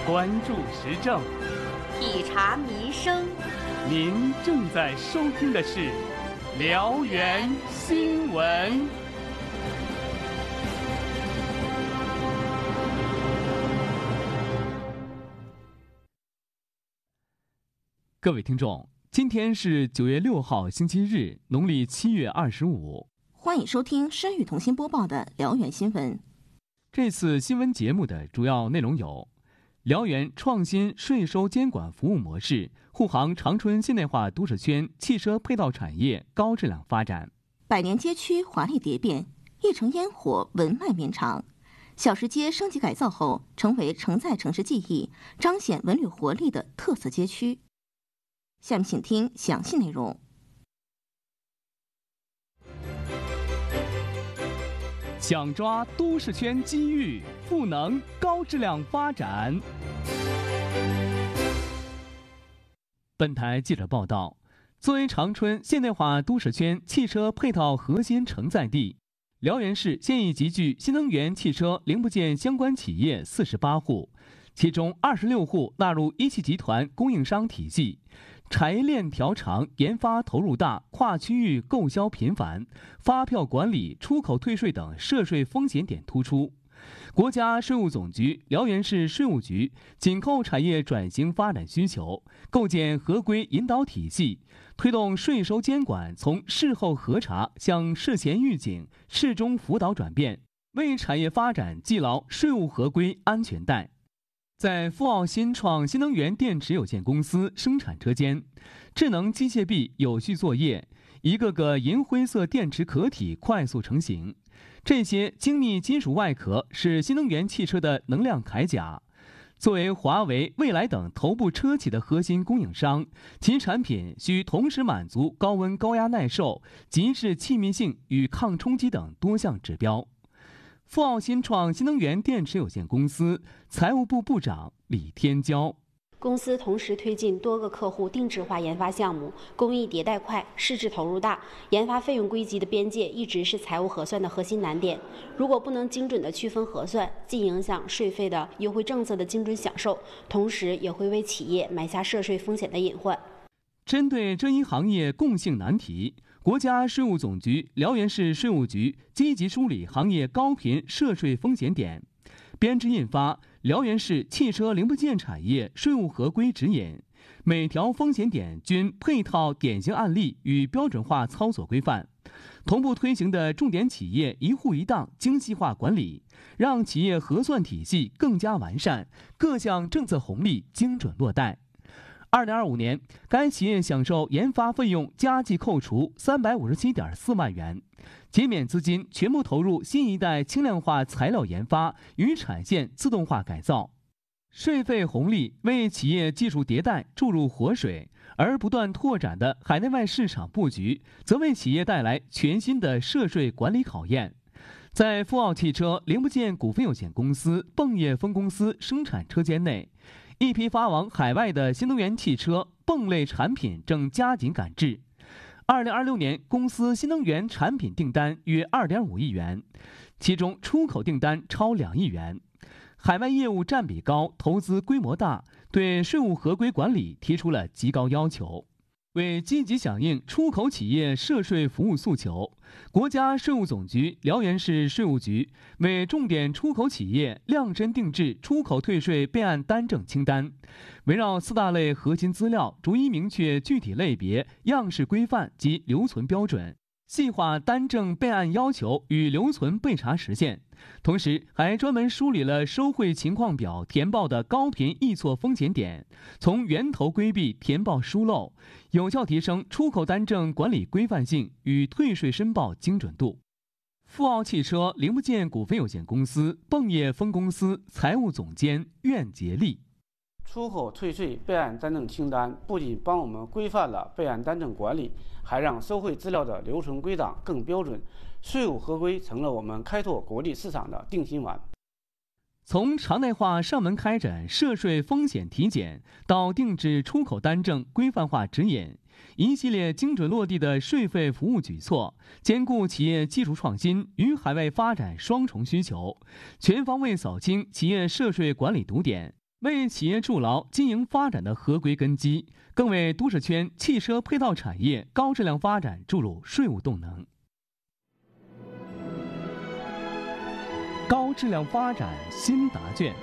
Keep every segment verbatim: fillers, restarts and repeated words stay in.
关注时政， 体察民生。 您正在收听的是辽源新闻。各位听众，今天是九月六号，星期日，农历七月二十五。 欢迎收听申语同心播报的辽源新闻。 这次新闻节目的主要内容有：辽源创新税收监管服务模式，护航长春现代化都市圈汽车配套产业高质量发展； 百年街区华丽蝶变，一城烟火文脉绵长。小石街升级改造后，成为承载城市记忆、彰显文旅活力的特色街区。下面请听详细内容。 抢抓都市圈机遇，赋能高质量发展。本台记者报道，作为长春现代化都市圈汽车配套核心承载地，辽源市现已集聚新能源汽车零部件相关企业四十八户，其中二十六户纳入一汽集团供应商体系。产业链条长，研发投入大，跨区域购销频繁，发票管理、出口退税等涉税风险点突出。国家税务总局辽源市税务局紧扣产业转型发展需求，构建合规引导体系，推动税收监管从事后核查向事前预警、事中辅导转变，为产业发展系牢税务合规安全带。在富奥新创新能源电池有限公司生产车间，智能机械臂有序作业，一个个银灰色电池壳体快速成型。这些精密金属外壳是新能源汽车的能量铠甲。作为华为、蔚来等头部车企的核心供应商，其产品需同时满足高温高压耐受、极致气密性与抗冲击等多项指标。富奥新创新能源电池有限公司财务部部长李天骄： 公司同时推进多个客户定制化研发项目，工艺迭代快，市值投入大，研发费用归集的边界一直是财务核算的核心难点。如果不能精准的区分核算，既影响税费的优惠政策的精准享受，同时也会为企业埋下涉税风险的隐患。 针对这一行业共性难题，国家税务总局辽源市税务局积极梳理行业高频涉税风险点，编制印发《辽源市汽车零部件产业税务合规指引》，每条风险点均配套典型案例与标准化操作规范，同步推行的重点企业一户一档精细化管理，让企业核算体系更加完善，各项政策红利精准落袋。二零二五年，该企业享受研发费用加计扣除三百五十七点四万元，减免资金全部投入新一代轻量化材料研发与产线自动化改造。税费红利为企业技术迭代注入活水，而不断拓展的海内外市场布局，则为企业带来全新的涉税管理考验。在富奥汽车零部件股份有限公司迸业分公司生产车间内，一批发往海外的新能源汽车迸类产品正加紧赶制。二零二六年，公司新能源产品订单约二点五亿元，其中出口订单超两亿元。海外业务占比高，投资规模大，对税务合规管理提出了极高要求。为积极响应出口企业涉税服务诉求，国家税务总局辽源市税务局为重点出口企业量身定制出口退税备案单证清单，围绕四大类核心资料，逐一明确具体类别、样式规范及留存标准，细化单证备案要求与留存备查实现。同时还专门梳理了收汇情况表填报的高频易错风险点，从源头规避填报疏漏，有效提升出口单证管理规范性与退税申报精准度。富奥汽车零部件股份有限公司迸业分公司财务总监苑杰利： 出口退税备案单证清单不仅帮我们规范了备案单证管理，还让收汇资料的留存归档更标准，税务合规成了我们开拓国际市场的定心丸。 从常态化上门开展涉税风险体检，到定制出口单证规范化指引，一系列精准落地的税费服务举措，兼顾企业技术创新与海外发展双重需求，全方位扫清企业涉税管理堵点， 为企业筑牢经营发展的合规根基，更为都市圈汽车配套产业高质量发展注入税务动能。高质量发展新答卷。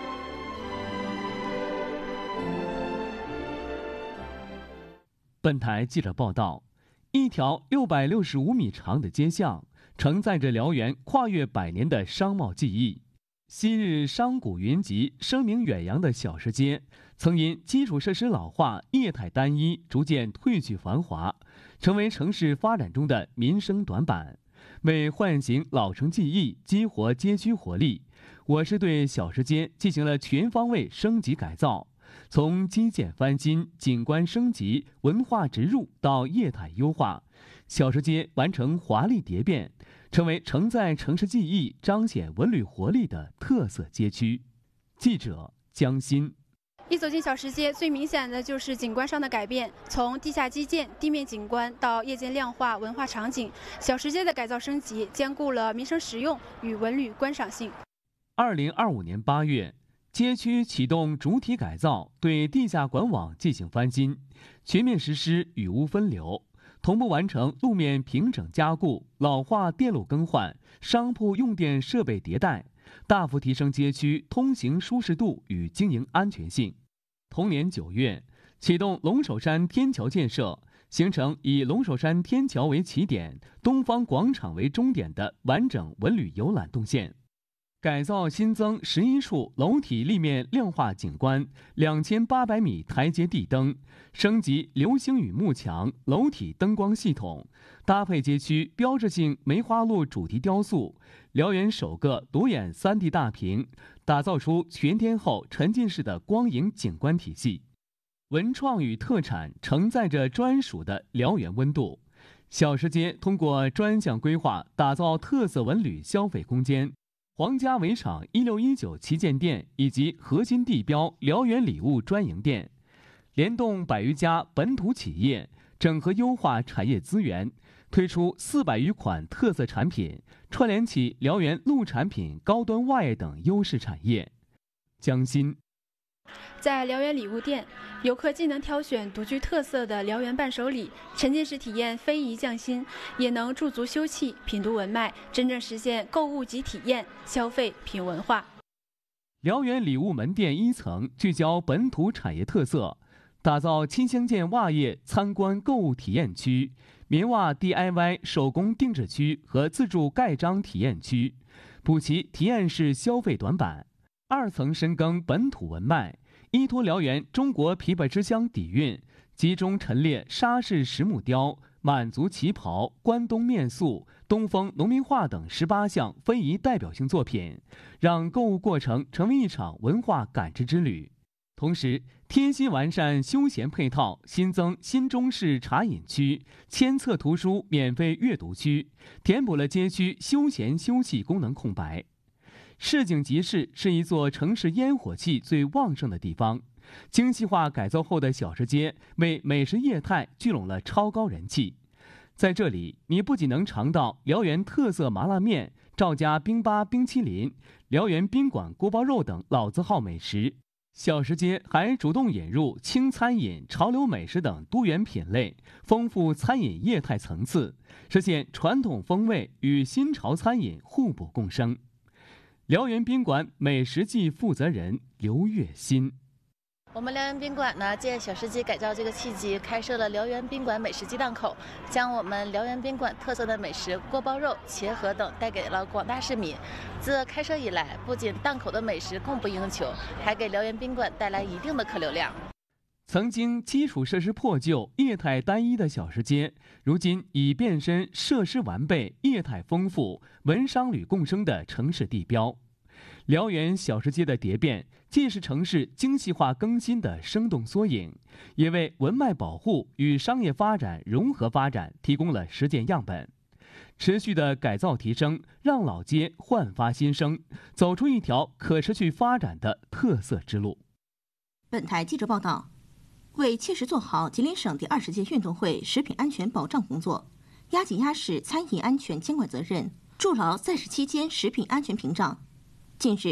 本台记者报道，一条六百六十五米长的街巷，承载着辽源跨越百年的商贸记忆。昔日商贾云集、声名远扬的小吃街，曾因基础设施老化、业态单一，逐渐褪去繁华，成为城市发展中的民生短板。为唤醒老城记忆，激活街区活力，我市对小吃街进行了全方位升级改造，从基建翻新、景观升级、文化植入到业态优化，小吃街完成华丽蝶变，成为承载城市记忆、彰显文旅活力的特色街区。记者江欣。 一走进小吃街，最明显的就是景观上的改变，从地下基建、地面景观到夜间亮化、文化场景，小吃街的改造升级兼顾了民生实用与文旅观赏性。 二零二五年八月，街区启动主体改造，对地下管网进行翻新，全面实施雨污分流，同步完成路面平整加固、老化电路更换、商铺用电设备迭代，大幅提升街区通行舒适度与经营安全性。同年九月，启动龙首山天桥建设，形成以龙首山天桥为起点、东方广场为终点的完整文旅游览动线。改造新增十一处楼体立面亮化景观，两千八百米台阶地灯，升级流星雨幕墙、楼体灯光系统，搭配街区标志性梅花鹿主题雕塑，辽源首个裸眼 三 D 大屏，打造出全天候沉浸式的光影景观体系。文创与特产承载着专属的辽源温度。小吃街通过专项规划，打造特色文旅消费空间。皇家围场一六一九旗舰店以及核心地标辽源礼物专营店，联动百余家本土企业，整合优化产业资源，推出四百余款特色产品，串联起辽源陆产品、高端袜业等优势产业。江欣。 在辽源礼物店，游客既能挑选独具特色的辽源伴手礼，沉浸式体验非遗匠心，也能驻足休憩、品读文脉，真正实现购物即体验、消费品文化。 辽源礼物门店一层聚焦本土产业特色，打造轻相见袜业参观购物体验区、棉袜 D I Y 手工定制区和自助盖章体验区，补齐体验式消费短板。二层深耕本土文脉，依托辽源中国琵琶之乡底蕴，集中陈列沙市石木雕、满族旗袍、关东面塑、东风农民画等十八项非遗代表性作品，让购物过程成为一场文化感知之旅。同时，贴心完善休闲配套，新增新中式茶饮区、千册图书免费阅读区，填补了街区休闲休憩功能空白。市井集市是一座城市烟火气最旺盛的地方，精细化改造后的小吃街为美食业态聚拢了超高人气。在这里，你不仅能尝到辽源特色麻辣面、赵家冰粑冰淇淋、辽源宾馆锅包肉等老字号美食，小吃街还主动引入轻餐饮、潮流美食等多元品类，丰富餐饮业态层次，实现传统风味与新潮餐饮互补共生。辽源宾馆美食季负责人刘月新： 我们辽源宾馆呢，借小吃街改造这个契机，开设了辽源宾馆美食季档口，将我们辽源宾馆特色的美食锅包肉、茄盒等带给了广大市民。自开设以来，不仅档口的美食供不应求，还给辽源宾馆带来一定的客流量。 曾经基础设施破旧、业态单一的小吃街，如今已变身设施完备、业态丰富、文商旅共生的城市地标。辽源小吃街的蝶变，既是城市精细化更新的生动缩影，也为文脉保护与商业发展融合发展提供了实践样本。持续的改造提升，让老街焕发新生，走出一条可持续发展的特色之路。 本台记者报道。为切实做好吉林省第二十届运动会食品安全保障工作，压紧压实餐饮安全监管责任，筑牢在市期间食品安全屏障。近日，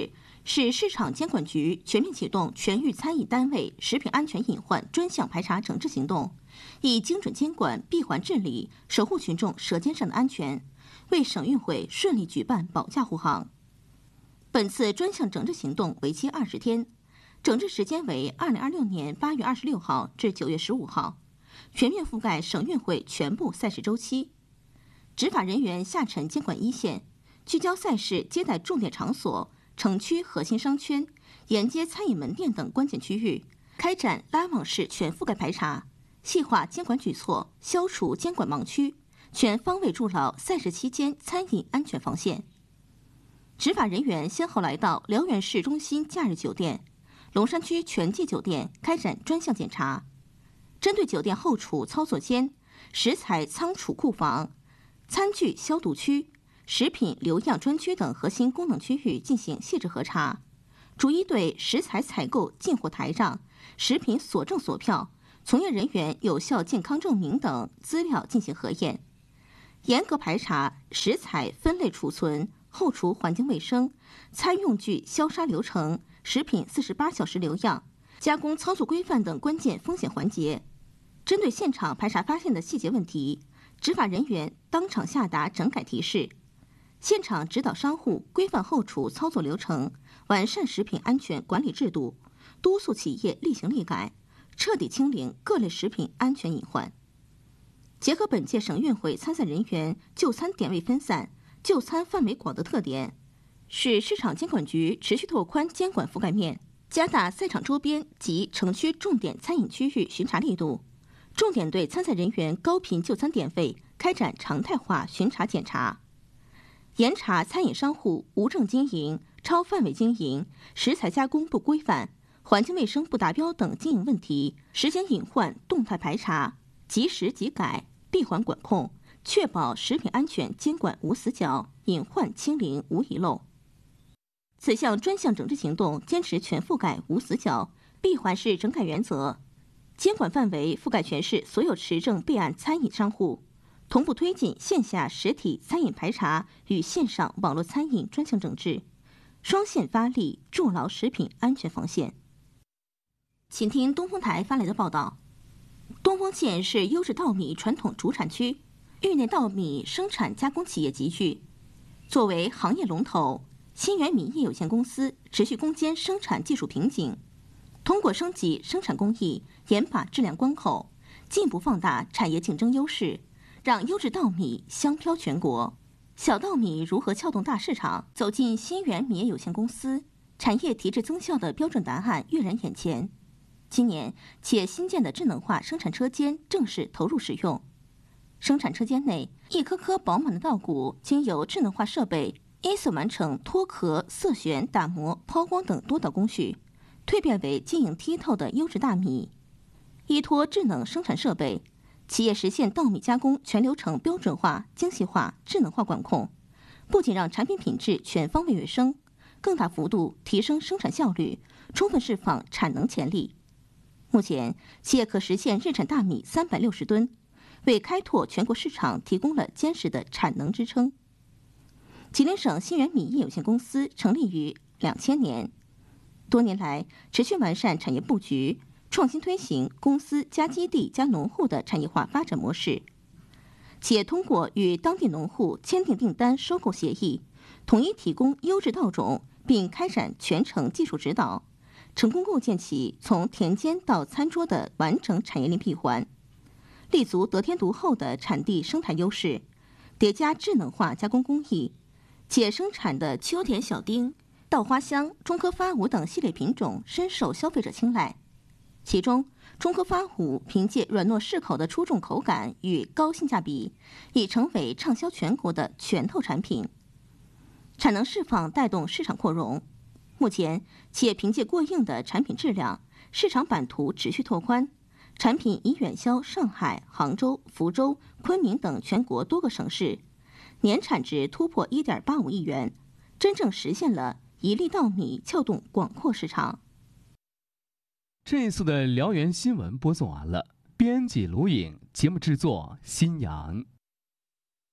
市市场监管局全面启动全域餐饮单位食品安全隐患专项排查整治行动，以精准监管、闭环治理，守护群众舌尖上的安全，为省运会顺利举办保驾护航。本次专项整治行动为期二十天，整治时间为二零二六年八月二十六号至九月十五号，全面覆盖省运会全部赛事周期。执法人员下沉监管一线，聚焦赛事接待重点场所、城区核心商圈、沿街餐饮门店等关键区域，开展拉网式全覆盖排查，细化监管举措，消除监管盲区，全方位筑牢赛事期间餐饮安全防线。执法人员先后来到辽源市中心假日酒店、龙山区全季酒店开展专项检查，针对酒店后厨操作间、食材仓储库房、餐具消毒区、食品留样专区等核心功能区域进行细致核查，逐一对食材采购进货台账、食品所证所票、从业人员有效健康证明等资料进行核验，严格排查食材分类储存、后厨环境卫生、餐用具消杀流程、食品四十八小时留样、加工操作规范等关键风险环节。针对现场排查发现的细节问题，执法人员当场下达整改提示，现场指导商户规范后厨操作流程，完善食品安全管理制度，督促企业厉行厉改，彻底清零各类食品安全隐患。结合本届省运会参赛人员就餐点位分散、就餐范围广的特点，市市场监管局持续拓宽监管覆盖面，加大赛场周边及城区重点餐饮区域巡查力度，重点对参赛人员高频就餐点位开展常态化巡查检查，严查餐饮商户无证经营、超范围经营、食材加工不规范、环境卫生不达标等经营问题，实行隐患动态排查，及时即改，闭环管控，确保食品安全监管无死角，隐患清零无遗漏。此项专项整治行动坚持全覆盖无死角、闭环式整改原则，监管范围覆盖全市所有持证备案餐饮商户，同步推进线下实体餐饮排查与线上网络餐饮专项整治，双线发力，筑牢食品安全防线。请听东风台发来的报道：东风县是优质稻米传统主产区，域内稻米生产加工企业集聚。作为行业龙头，新源米业有限公司持续攻坚生产技术瓶颈，通过升级生产工艺，严把质量关口，进一步放大产业竞争优势，让优质稻米香飘全国。小稻米如何撬动大市场？走进新源米业有限公司，产业提质增效的标准答案跃然眼前。今年，企业新建的智能化生产车间正式投入使用。生产车间内，一颗颗饱满的稻谷经由智能化设备依次完成脱壳、色选、打磨、抛光等多道工序，蜕变为晶莹剔透的优质大米。依托智能生产设备，企业实现稻米加工全流程标准化、精细化、智能化管控，不仅让产品品质全方位跃升，更大幅度提升生产效率，充分释放产能潜力。目前，企业可实现日产大米三百六十吨，为开拓全国市场提供了坚实的产能支撑。吉林省新源米业有限公司成立于两千年，多年来持续完善产业布局，创新推行公司加基地加农户的产业化发展模式。企业通过与当地农户签订订单收购协议，统一提供优质稻种，并开展全程技术指导，成功构建起从田间到餐桌的完整产业链闭环，立足得天独厚的产地生态优势，叠加智能化加工工艺，企业生产的秋田小丁、稻花香、中科发五等系列品种深受消费者青睐。其中，中科发五凭借软糯适口的出众口感与高性价比，已成为畅销全国的拳头产品。产能释放带动市场扩容。目前，企业凭借过硬的产品质量，市场版图持续拓宽，产品已远销上海、杭州、福州、昆明等全国多个省市，年产值突破 一点八五亿元，真正实现了一粒稻米撬动广阔市场。 这次的辽源新闻播送完了，编辑卢颖，节目制作新阳。